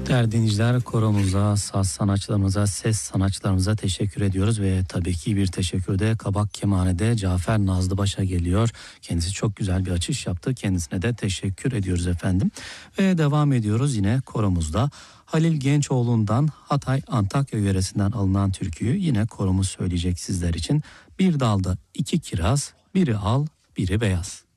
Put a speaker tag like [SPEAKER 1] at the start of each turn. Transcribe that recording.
[SPEAKER 1] Değerli dinleyiciler, koromuza, saz sanatçılarımıza, ses sanatçılarımıza teşekkür ediyoruz ve tabii ki bir teşekkür de Kabak Kemane'de Cafer Nazlıbaş'a geliyor. Kendisi çok güzel bir açış yaptı. Kendisine de teşekkür ediyoruz efendim. Ve devam ediyoruz yine koromuzda. Halil Gençoğlu'ndan Hatay Antakya yöresinden alınan türküyü yine koromuz söyleyecek sizler için. Bir dalda iki kiraz, biri al, biri beyaz.